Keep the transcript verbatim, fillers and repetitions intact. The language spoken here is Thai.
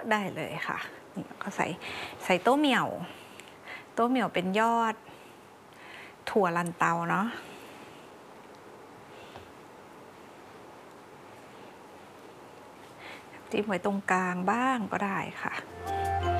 ได้เลยค่ะนี่ก็ใส่ใส่โต้เหมี่ยวโต้เหมี่ยวเป็นยอดถั่วลันเตาเนาะจิ้มไว้ตรงกลางบ้างก็ได้ค่ะ